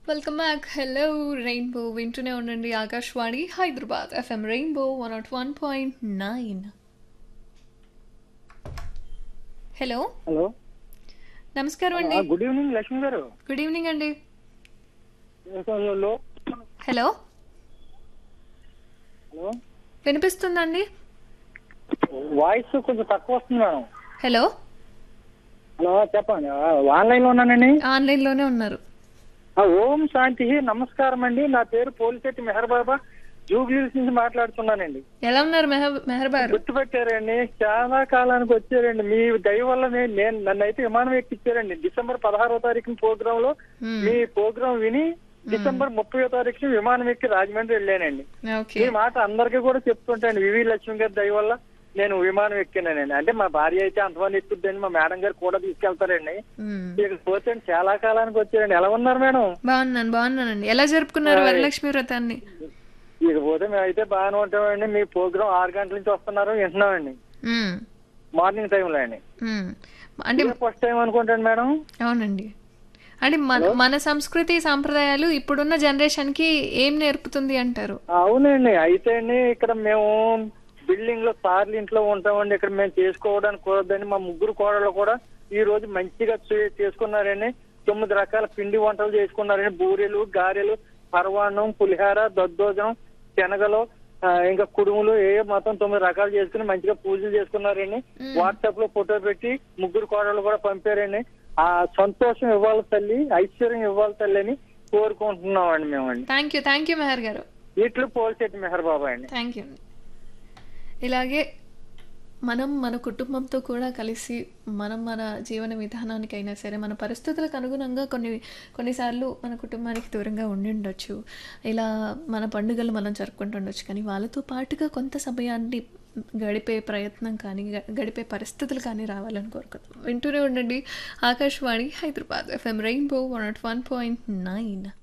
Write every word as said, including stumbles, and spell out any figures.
Welcome back. Hello rainbow వింటూనే ఉండండి Akashvani Hyderabad FM rainbow one not one point nine. Hello hello నమస్కారం ఆ, అండి. గుడ్ ఈవినింగ్ లక్ష్మి గారు. గుడ్ ఈవినింగ్ అండి. హలో హలో హలో వినిపిస్తుందండి. వాయిస్ కొంచెం తక్కువ వస్తుంది మేడం. హలో హలో చెప్పండి. ఆ, ఆన్లైన్ లో ఉన్నానండి. ఆన్లైన్లోనే ఉన్నారు. ఆ, ఓం శాంతి నమస్కారం అండి. నా పేరు పోలిశెట్టి మెహర్ బాబా, జూబ్లీస్ నుంచి మాట్లాడుతున్నానండి. ఎలా ఉన్నారు మెహర్ మెహర్ బారు? గుర్తుపెట్టారండి, చాలా కాలానికి వచ్చారండి. మీ దయ వల్ల నే- నేను నన్ను అయితే విమానం ఎక్కిచ్చారండి. డిసెంబర్ పదహారో తారీఖున ప్రోగ్రామ్ లో Hmm. మీ ప్రోగ్రామ్ విని డిసెంబర్ ముప్పై తారీఖున విమానం ఎక్కి రాజమండ్రి వెళ్ళానండి. ఓకే. ఈ మాట అందరికీ కూడా చెప్తుంటాను. వివి లక్ష్మి గారి దయ వల్ల నేను విమానం ఎక్కినానండి. అంటే మా భార్య అయితే అంతమంది ఎక్కుద్దని మా మేడం గారు కూడా తీసుకెళ్తారండి. Hmm. ఇక పోతే చాలా కాలానికి వచ్చారండి. ఎలా ఉన్నారు మేడం? బాగున్నాను బాగున్నానండి. ఎలా జరుపుకున్నారు హాయ్. వరలక్ష్మి వ్రతాన్ని? ఇక పోతే మేము అయితే బాగానే ఉంటామండి. మీ ప్రోగ్రామ్ ఆరు గంటల నుంచి వస్తున్నారు, వింటున్నామండి. Hmm. మార్నింగ్ టైంలో అండి. Hmm. అంటే ఇదే ఫస్ట్ టైం అనుకుంటాను మేడం. అవునండి. అంటే మన మన సంస్కృతి సాంప్రదాయాలు ఇప్పుడున్న జనరేషన్కి ఏం నేర్పుతుంది అంటారు? అవునండి. అయితే అండి ఇక్కడ మేము బిల్డింగ్ లో సార్లు ఇంట్లో ఉంటామండి. ఇక్కడ మేము చేసుకోవడానికి కుదరదని మా ముగ్గురు కోడళ్ళు కూడా ఈ రోజు మంచిగా చే- చేసుకున్నారండి. తొమ్మిది రకాల పిండి వంటలు చేసుకున్నారండి. బూరెలు, గారెలు, పరవాన్నం, పులిహార, దద్దోజనం, శనగలు, ఆ, ఇంకా కుడుములు, ఏ మొత్తం తొమ్మిది రకాలు చేసుకుని మంచిగా పూజలు చేసుకున్నారండి. వాట్సాప్ లో ఫోటో పెట్టి ముగ్గురు కోడళ్ళు కూడా పంపారండి. ఆ సంతోషం ఇవ్వాలి తల్లి, ఐశ్వర్యం ఇవ్వాలి తల్లి అని కోరుకుంటున్నామండి మేమండి. Thank you thank you Meher గారు. ఇట్లు పోల్చెట్టి మెహర్ బాబా అండి. Thank you. ఇలాగే మనం మన కుటుంబంతో కూడా కలిసి మనం మన జీవన విధానానికైనా సరే మన పరిస్థితులకు అనుగుణంగా కొన్ని కొన్నిసార్లు మన కుటుంబానికి దూరంగా ఉండి ఉండొచ్చు. ఇలా మన పండుగలు మనం జరుపుకుంటుండొచ్చు. కానీ వాళ్ళతో పాటుగా కొంత సమయాన్ని గడిపే ప్రయత్నం కానీ గ- గడిపే పరిస్థితులు కానీ రావాలని కోరుకుందాం. వింటూనే ఉండండి Akashvani Hyderabad FM rainbow one not one point nine.